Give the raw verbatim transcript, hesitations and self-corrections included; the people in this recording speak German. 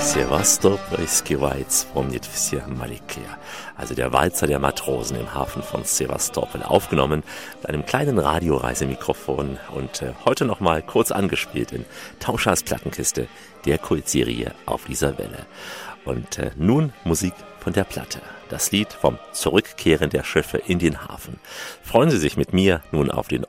Sevastopolski Walz помнит все моряки. Also der Walzer der Matrosen im Hafen von Sevastopol, aufgenommen mit einem kleinen Radioreisemikrofon und äh, heute nochmal kurz angespielt in Tauschers Plattenkiste, der Kultserie Auf dieser Welle. Und äh, nun Musik von der Platte. Das Lied vom Zurückkehren der Schiffe in den Hafen. Freuen Sie sich mit mir nun auf den